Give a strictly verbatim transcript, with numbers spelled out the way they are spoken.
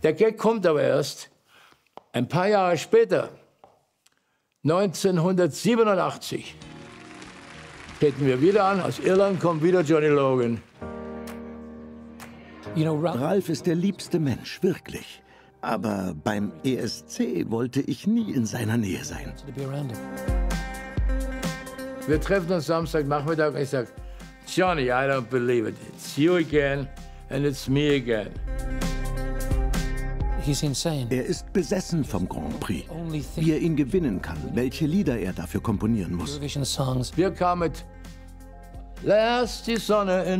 Der Gag kommt aber erst ein paar Jahre später, neunzehnhundertsiebenundachtzig. Treten wir wieder an, aus Irland kommt wieder Johnny Logan. Ralf ist der liebste Mensch, wirklich. Aber beim E S C wollte ich nie in seiner Nähe sein. Wir treffen uns Samstagnachmittag und ich sage, Johnny, I don't believe it. It's you again and it's me again. Er ist besessen vom Grand Prix. Wie er ihn gewinnen kann, welche Lieder er dafür komponieren muss. Wir kamen mit Lass die Sonne in